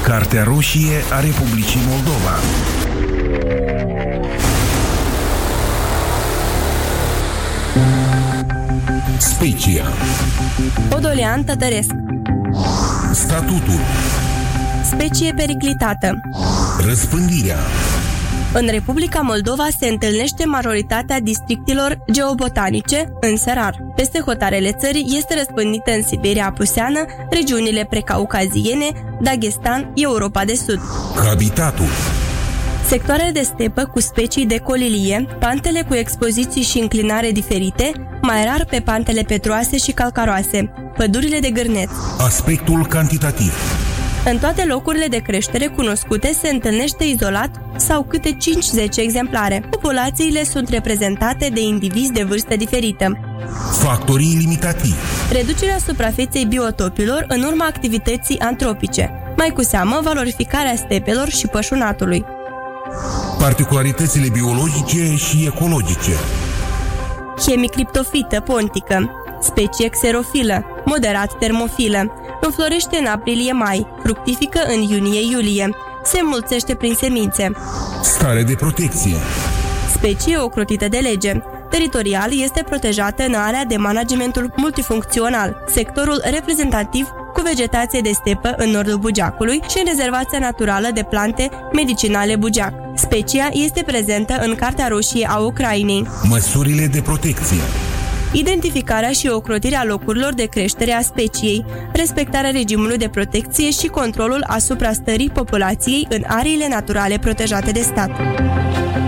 Cartea roșie a Republicii Moldova. Specia. Podolian tătăresc. Statutul. Specie periclitată. Răspândirea. În Republica Moldova se întâlnește majoritatea districtelor geobotanice, însă rar. Peste hotarele țării este răspândită în Siberia apuseană, regiunile precaucaziene, Dagestan, Europa de Sud. Habitatul. Sectoarele de stepă cu specii de colilie, pantele cu expoziții și înclinare diferite, mai rar pe pantele petroase și calcaroase, pădurile de gârnet. Aspectul cantitativ. În toate locurile de creștere cunoscute se întâlnește izolat sau câte 5-10 exemplare. Populațiile sunt reprezentate de indivizi de vârstă diferită. Factorii limitativi. Reducerea suprafeței biotopilor în urma activității antropice, mai cu seamă valorificarea stepelor și pășunatului. Particularitățile biologice și ecologice. Hemicriptofită pontică, specie xerofilă, moderat termofilă, înflorește în aprilie-mai, fructifică în iunie-iulie, se înmulțește prin semințe. Stare de protecție. Specie ocrotită de lege. Teritorial este protejată în area de managementul multifuncțional, sectorul reprezentativ cu vegetație de stepă în nordul Bugeacului și în rezervația naturală de plante medicinale Bugeac. Specia este prezentă în Cartea roșie a Ucrainei. Măsurile de protecție. Identificarea și ocrotirea locurilor de creștere a speciei, respectarea regimului de protecție și controlul asupra stării populației în ariile naturale protejate de stat.